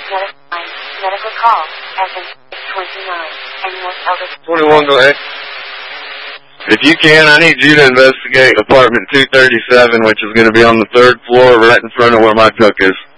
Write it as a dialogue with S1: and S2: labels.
S1: Medical call, FN29, and North Elder.
S2: 21, go ahead. If you can, I need you to investigate apartment 237, which is going to be on the 3rd floor right in front of where my cook is.